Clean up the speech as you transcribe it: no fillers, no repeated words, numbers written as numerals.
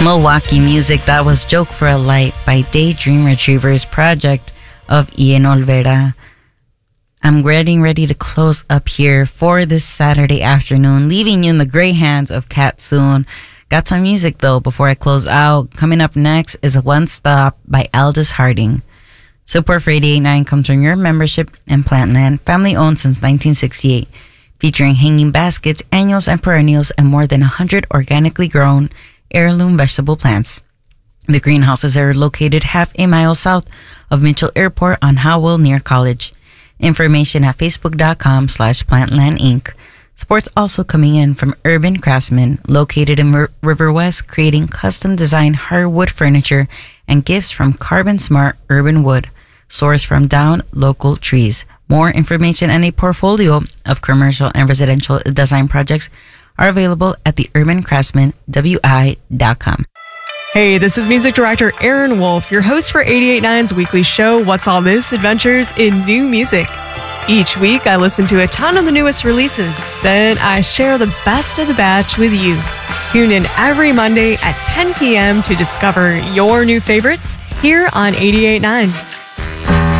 Milwaukee music. That was Joke for a Light by Daydream Retrievers, project of Ian Olvera. I'm getting ready to close up here for this Saturday afternoon, leaving you in the great hands of Kat Soon. Got some music though before I close out. Coming up next is a One Stop by Aldous Harding. Support for 88.9 comes from your membership in Plantland, family owned since 1968, featuring hanging baskets, annuals and perennials, and more than 100 organically grown heirloom vegetable plants. The greenhouses are located half a mile south of Mitchell Airport on Howell near College. Information at facebook.com/Plantland Inc. Support's also coming in from Urban Craftsman, located in River West, creating custom designed hardwood furniture and gifts from Carbon Smart Urban Wood, sourced from down local trees. More information and a portfolio of commercial and residential design projects are available at theurbancraftsmanwi.com. Hey, this is music director Aaron Wolf, your host for 88.9's weekly show, What's All This? Adventures in New Music. Each week, I listen to a ton of the newest releases. Then I share the best of the batch with you. Tune in every Monday at 10 p.m. to discover your new favorites here on 88.9.